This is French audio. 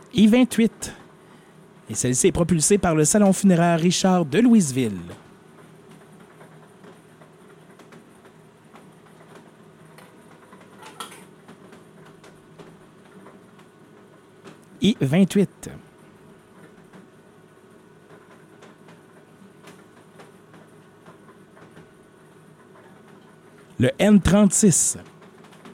I-28. Et celle-ci est propulsée par le Salon funéraire Richard de Louisville. I-28. Le N-36.